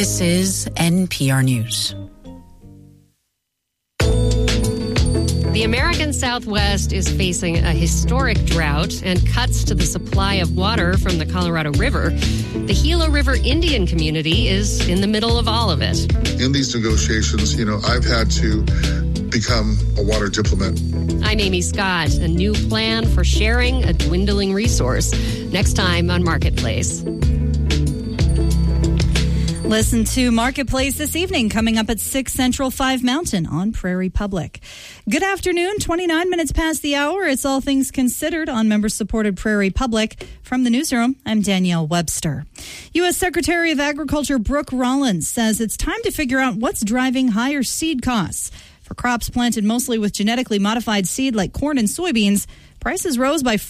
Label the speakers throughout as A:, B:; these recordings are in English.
A: This is NPR News.
B: The American Southwest is facing a historic drought and cuts to the supply of water from the Colorado River. The Gila River Indian community is in the middle of all of it.
C: In these negotiations, I've had to become a water diplomat.
B: I'm Amy Scott. A new plan for sharing a dwindling resource. Next time on Marketplace.
D: Listen to Marketplace this evening, coming up at 6 Central, 5 Mountain on Prairie Public. Good afternoon, 29 minutes past the hour. It's All Things Considered on member-supported Prairie Public. From the newsroom, I'm Danielle Webster. U.S. Secretary of Agriculture Brooke Rollins says it's time to figure out what's driving higher seed costs. For crops planted mostly with genetically modified seed like corn and soybeans, prices rose by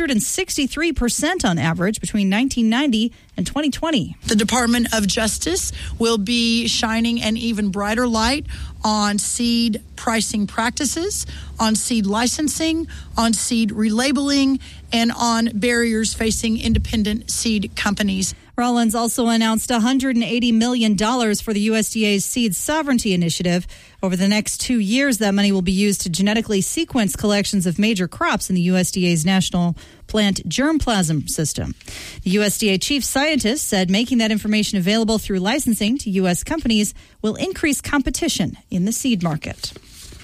D: 463% on average between 1990 and 2020.
E: The Department of Justice will be shining an even brighter light on seed pricing practices, on seed licensing, on seed relabeling, and on barriers facing independent seed companies.
D: Rollins also announced $180 million for the USDA's Seed Sovereignty Initiative. Over the next 2 years, that money will be used to genetically sequence collections of major crops in the USDA's National Plant Germplasm System. The USDA chief scientist said making that information available through licensing to U.S. companies will increase competition in the seed market.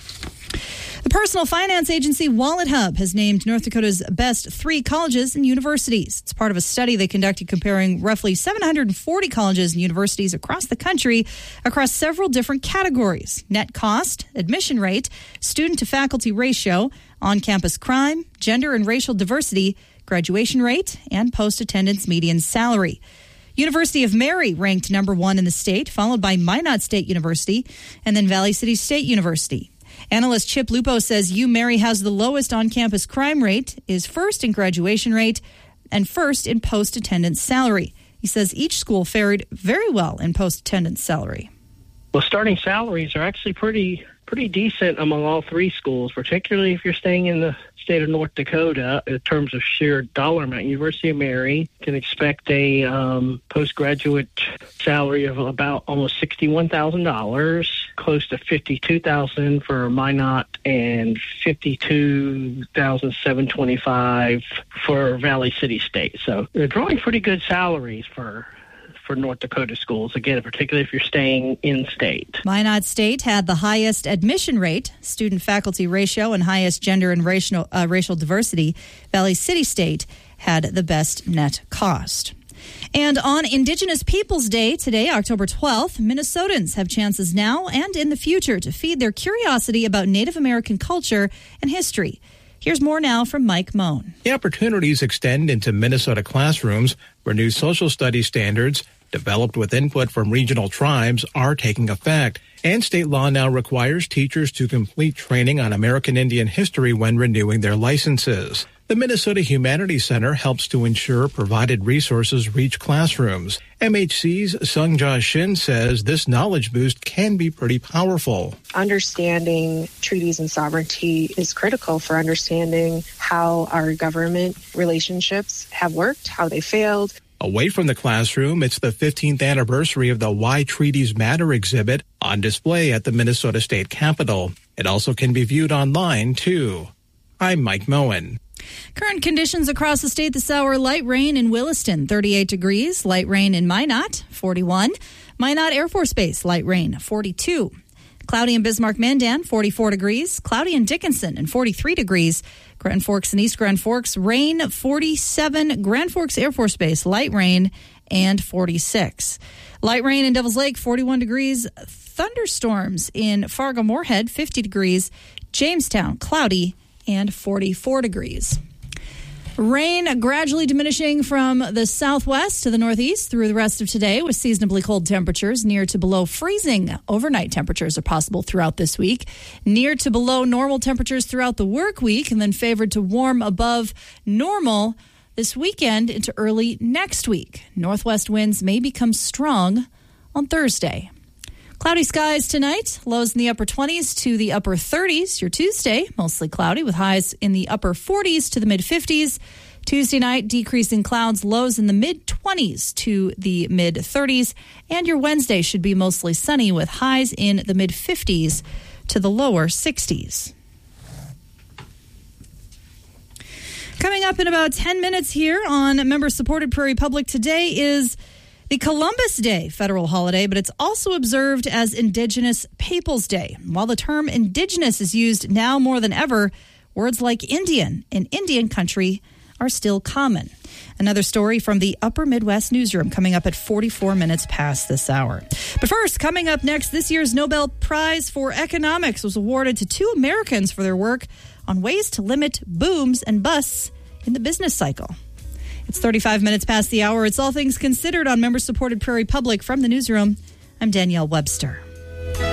D: The personal finance agency WalletHub has named North Dakota's best 3 colleges and universities. It's part of a study they conducted comparing roughly 740 colleges and universities across the country across several different categories: net cost, admission rate, student-to-faculty ratio, on-campus crime, gender and racial diversity, graduation rate, and post-attendance median salary. University of Mary ranked number 1 in the state, followed by Minot State University, and then Valley City State University. Analyst Chip Lupo says UMary has the lowest on-campus crime rate, is first in graduation rate, and first in post-attendance salary. He says each school fared very well in post-attendance salary.
F: Well, starting salaries are actually pretty decent among all 3 schools, particularly if you're staying in the state of North Dakota. In terms of sheer dollar amount, University of Mary can expect a postgraduate salary of about almost $61,000, close to $52,000 for Minot, and $52,725 for Valley City State. So they're drawing pretty good salaries for North Dakota schools, again, particularly if you're staying in-state.
D: Minot State had the highest admission rate, student-faculty ratio, and highest gender and racial diversity. Valley City State had the best net cost. And on Indigenous Peoples Day today, October 12th, Minnesotans have chances now and in the future to feed their curiosity about Native American culture and history. Here's more now from Mike Moen.
G: The opportunities extend into Minnesota classrooms where new social studies standards developed with input from regional tribes are taking effect. And state law now requires teachers to complete training on American Indian history when renewing their licenses. The Minnesota Humanities Center helps to ensure provided resources reach classrooms. MHC's Sungja Shin says this knowledge boost can be pretty powerful.
H: Understanding treaties and sovereignty is critical for understanding how our government relationships have worked, how they failed.
G: Away from the classroom, it's the 15th anniversary of the Why Treaties Matter exhibit on display at the Minnesota State Capitol. It also can be viewed online, too. I'm Mike Moen.
D: Current conditions across the state this hour: light rain in Williston, 38 degrees. Light rain in Minot, 41. Minot Air Force Base, light rain, 42. Cloudy in Bismarck-Mandan, 44 degrees. Cloudy in Dickinson, and 43 degrees. Grand Forks and East Grand Forks, rain, 47. Grand Forks Air Force Base, light rain, and 46. Light rain in Devil's Lake, 41 degrees. Thunderstorms in Fargo-Moorhead, 50 degrees. Jamestown, cloudy, and 44 degrees. Rain gradually diminishing from the southwest to the northeast through the rest of today, with seasonably cold temperatures. Near to below freezing overnight temperatures are possible throughout this week. Near to below normal temperatures throughout the work week, and then favored to warm above normal this weekend into early next week. Northwest winds may become strong on Thursday. Cloudy skies tonight, lows in the upper 20s to the upper 30s. Your Tuesday, mostly cloudy with highs in the upper 40s to the mid 50s. Tuesday night, decreasing clouds, lows in the mid-20s to the mid-30s. And your Wednesday should be mostly sunny with highs in the mid-50s to the lower 60s. Coming up in about 10 minutes here on member-supported Prairie Public, today is the Columbus Day federal holiday, but it's also observed as Indigenous Peoples Day. While the term Indigenous is used now more than ever, words like Indian and Indian country are still common. Another story from the Upper Midwest Newsroom coming up at 44 minutes past this hour. But first, coming up next, this year's Nobel Prize for Economics was awarded to 2 Americans for their work on ways to limit booms and busts in the business cycle. It's 35 minutes past the hour. It's All Things Considered on member-supported Prairie Public. From the newsroom, I'm Danielle Webster.